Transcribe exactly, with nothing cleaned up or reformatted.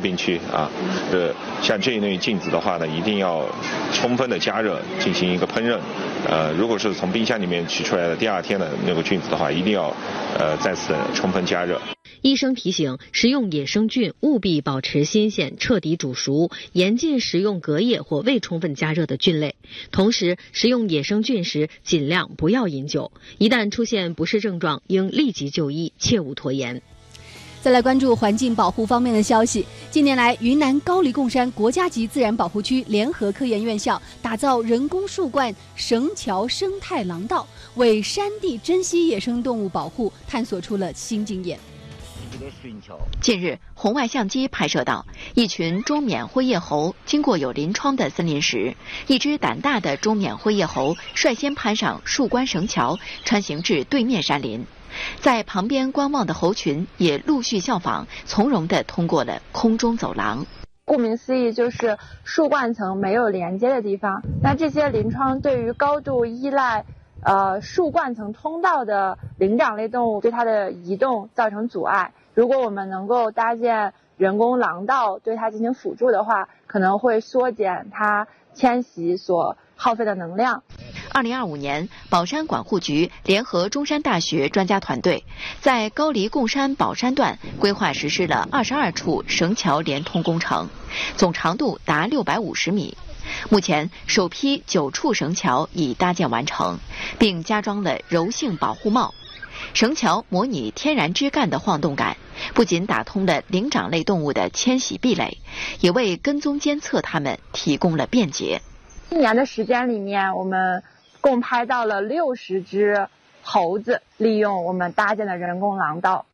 病区啊，呃，像这一类菌子的话呢，一定要充分的加热进行一个烹饪。呃，如果是从冰箱里面取出来的第二天的那个菌子的话，一定要呃再次充分加热。 医生提醒，食用野生菌务必保持新鲜，彻底煮熟，严禁食用隔夜或未充分加热的菌类。同时，食用野生菌时尽量不要饮酒，一旦出现不适症状，应立即就医，切勿拖延。 再来关注环境保护方面的消息。近年来，云南高黎贡山国家级自然保护区联合科研院校打造人工树冠绳桥生态廊道，为山地珍稀野生动物保护探索出了新经验。 近日，红外相机拍摄到一群中缅灰叶猴经过有临窗的森林时，一只胆大的中缅灰叶猴率先攀上树冠绳桥，穿行至对面山林。在旁边观望的猴群也陆续效仿，从容地通过了空中走廊。 顾名思义，就是树冠层没有连接的地方。那这些林窗对于高度依赖呃树冠层通道的灵长类动物，对它的移动造成阻碍。如果我们能够搭建人工廊道对它进行辅助的话，可能会缩减它迁徙所耗费的能量。 二零二五年，宝山管护局联合中山大学专家团队，在高黎贡山宝山段规划实施了二十二处绳桥连通工程，总长度达六百五十米。目前，首批九处绳桥已搭建完成，并加装了柔性保护帽。绳桥模拟天然枝干的晃动感，不仅打通了灵长类动物的迁徙壁垒，也为跟踪监测它们提供了便捷。 一年的时间里面，我们共拍到了六十只猴子利用我们搭建的人工廊道。